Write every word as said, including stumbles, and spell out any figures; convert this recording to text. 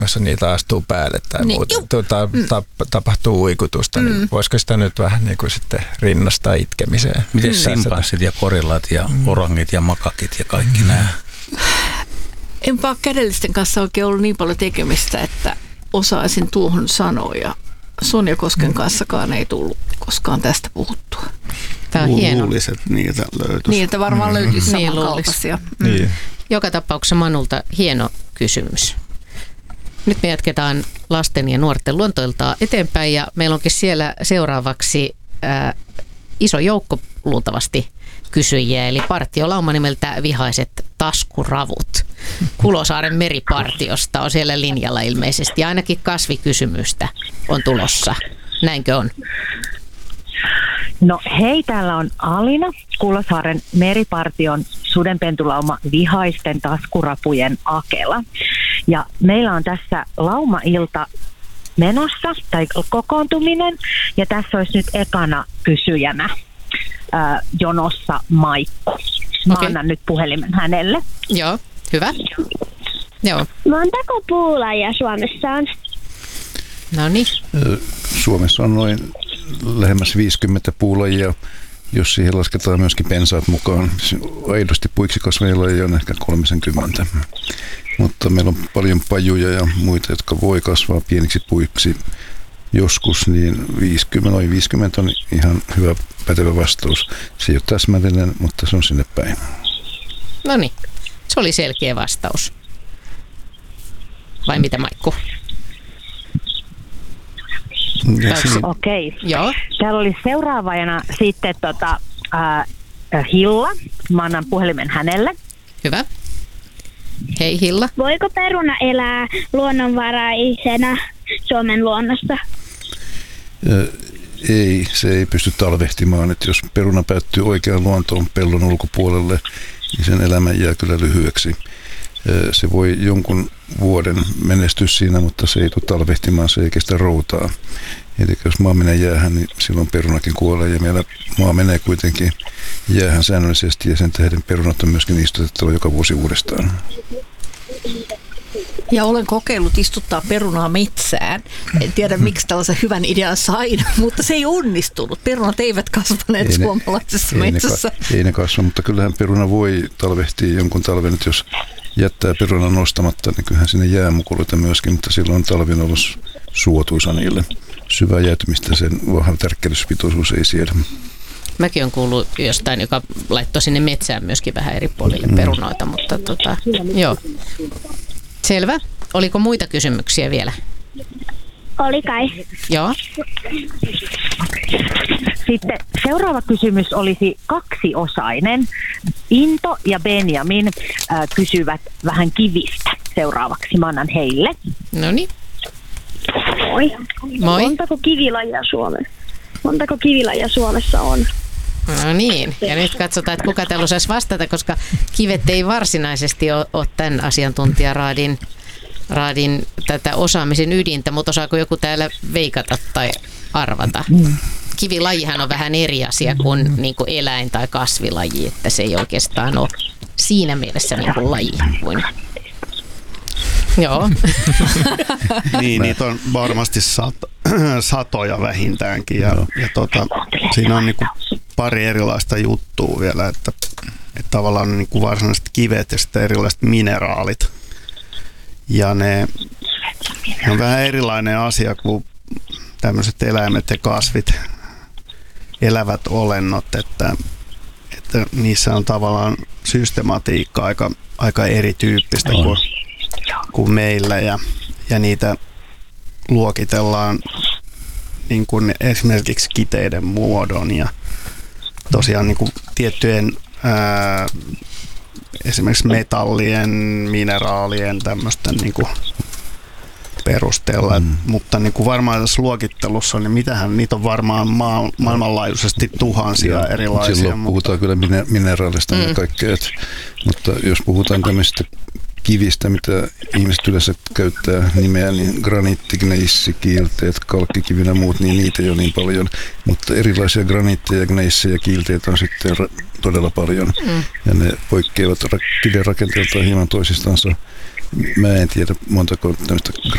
jossa niitä astuu päälle tai niin, muuta, tuota, mm. ta, tapahtuu uikutusta, mm. niin voisiko sitä nyt vähän niin kuin sitten rinnastaa itkemiseen? Miten simpanssit ja korillat ja mm. orangit ja makakit ja kaikki mm. nämä? Enpä ole kädellisten kanssa oikein ollut niin paljon tekemistä, että osaisin tuohon sanoa. Ja Sonja Kosken kanssakaan ei tullut koskaan tästä puhuttua. Tämä on hieno. Luulisin, että niitä löytyisi. Niiltä varmaan löytyisi mm. samankaltaisia. Niin niin. Joka tapauksessa Manulta hieno kysymys. Nyt me jatketaan lasten ja nuorten luontoiltaa eteenpäin ja meillä onkin siellä seuraavaksi ää, iso joukko luultavasti kysyjiä, eli partiolauma nimeltä Vihaiset taskuravut. Kulosaaren meripartiosta on siellä linjalla ilmeisesti, ja ainakin kasvikysymystä on tulossa. Näinkö on? No hei, täällä on Alina, Kulosaaren meripartion sudenpentulauma Vihaisten taskurapujen Akela. Ja meillä on tässä laumailta menossa, tai kokoontuminen, ja tässä olisi nyt ekana kysyjänä ää, jonossa Maikku. Mä okay. annan nyt puhelimen hänelle. Joo, hyvä. Joo. Montako puulajia Suomessa on? No niin. Suomessa on noin lähemmäs viisikymmentä puulajia, jos siihen lasketaan myöskin pensaat mukaan. Aidosti puiksi kasveilla on ehkä kolmekymmentä. Mutta meillä on paljon pajuja ja muita, jotka voi kasvaa pieniksi puiksi joskus, niin viisikymmentä, noin viisikymmentä on ihan hyvä pätevä vastaus. Se ei ole täsmällinen, mutta se on sinne päin. No niin, se oli selkeä vastaus. Vai mitä, Maikku? Okei. Okay. Joo. Täällä oli seuraavana sitten tota, äh, Hilla. Mä annan puhelimen hänelle. Hyvä. Hei Hilla. Voiko peruna elää luonnonvaraisena Suomen luonnossa? Ei, se ei pysty talvehtimaan. Että jos peruna päättyy oikeaan luontoon pellon ulkopuolelle, niin sen elämä jää kyllä lyhyeksi. Se voi jonkun vuoden menestyä siinä, mutta se ei tule talvehtimaan, se ei kestä routaa. Eli jos maa menee jäähän, niin silloin perunakin kuolee. Ja meillä maa menee kuitenkin jäähän säännöllisesti ja sen tähden perunat on myöskin istutettava joka vuosi uudestaan. Ja olen kokeillut istuttaa perunaa metsään. En tiedä, miksi tällaisen hyvän idean sain, mutta se ei onnistunut. Perunat eivät kasvaneet ei ne, suomalaisessa ei metsässä. Ne, ei ne kasva, mutta kyllähän peruna voi talvehtia jonkun talven. Että jos jättää perunan nostamatta, niin kyllähän sinne jää mukuluita myöskin, mutta silloin talvin ollut suotuisa niille. Syvää jäätymistä sen vahva tärkkelyspitoisuus ei siedä. Mäkin on kuullut jostain, joka laittoi sinne metsään myöskin vähän eri puolille perunoita, mutta tota, joo. Selvä. Oliko muita kysymyksiä vielä? Oli kai. Joo. Sitten seuraava kysymys olisi kaksiosainen. Into ja Benjamin äh, kysyvät vähän kivistä seuraavaksi. Mä annan heille. No niin. Moi. Moi. Montako kivilajia Suomessa? Montako kivilajia Suomessa on? No niin, ja nyt katsotaan, että kuka täällä osaisi vastata, koska kivet ei varsinaisesti ole, ole tämän asiantuntijaraadin raadin tätä osaamisen ydintä, mutta osaako joku täällä veikata tai arvata? Kivilajihan on vähän eri asia kuin, niin kuin eläin- tai kasvilaji, että se ei oikeastaan ole siinä mielessä niin kuin laji kuin... Joo. Niin, niitä on varmasti sato, satoja vähintäänkin ja, ja tota, siinä on niinku pari erilaista juttua vielä, että, että tavallaan on niinku varsinaiset kivet ja sitten erilaiset mineraalit. Ja ne, ne on vähän erilainen asia kuin tämmöiset eläimet ja kasvit, elävät olennot, että, että niissä on tavallaan systematiikka aika, aika erityyppistä kuin kuin meillä ja, ja niitä luokitellaan niin kuin esimerkiksi kiteiden muodon ja tosiaan niin kuin tiettyjen ää, esimerkiksi metallien, mineraalien tämmöisten niin kuin perusteella, mm. mutta niin kuin varmaan tässä luokittelussa, niin mitähän niitä on varmaan maa, maailmanlaajuisesti tuhansia ja erilaisia. Silloin mutta... puhutaan kyllä mineraalista mm. ja kaikkea, että, mutta jos puhutaan tämmöistä kivistä, mitä ihmiset yleensä käyttää nimeä, niin graniitti, gneissi, kiilteet, kalkkikivinä ja muut, niin niitä ei ole niin paljon. Mutta erilaisia graniitteja, gneissejä ja kiilteitä on sitten ra- todella paljon. Mm. Ja ne poikkeavat ra- kiven rakenteeltaan hieman toisistansa. Mä en tiedä montako tämmöistä